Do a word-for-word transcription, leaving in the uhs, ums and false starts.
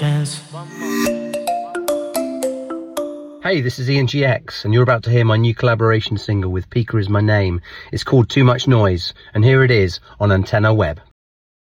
Dance. Hey, this is Ian G X, and you're about to hear my new collaboration single with Pika Is My Name. It's called Too Much Noise, and here it is on Antenna Web.